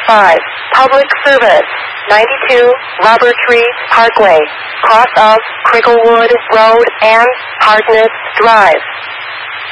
5. Public Service. 92 Rubber Tree Parkway, cross of Cricklewood Road and Harkness Drive.